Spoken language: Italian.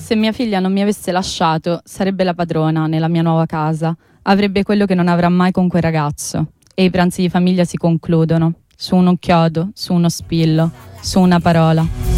Se mia figlia non mi avesse lasciato, sarebbe la padrona nella mia nuova casa. Avrebbe quello che non avrà mai con quel ragazzo. E i pranzi di famiglia si concludono su uno chiodo, su uno spillo, su una parola.